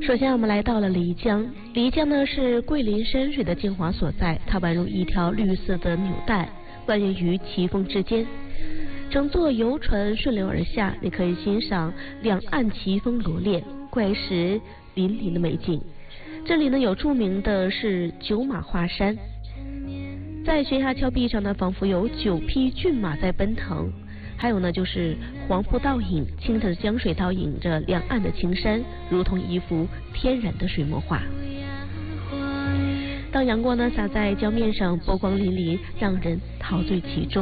首先我们来到了漓江，漓江呢是桂林山水的精华所在，它宛如一条绿色的纽带，蜿蜒于奇峰之间。整座游船顺流而下，你可以欣赏两岸奇峰罗列、怪石粼粼的美景。这里呢有著名的是九马华山，在悬崖峭壁上呢，仿佛有9匹骏马在奔腾。还有呢，就是黄瀑倒影，清澈的江水倒映着两岸的青山，如同一幅天然的水墨画。当阳光呢洒在江面上，波光粼粼，让人陶醉其中。